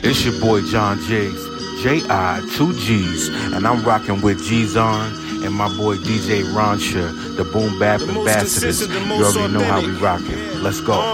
It's your boy John Jiggs, J.I. 2 G's, and I'm rocking with G's On and my boy DJ Ronsha, the Boom Bap Ambassadors. You already know how we rocking. Let's go.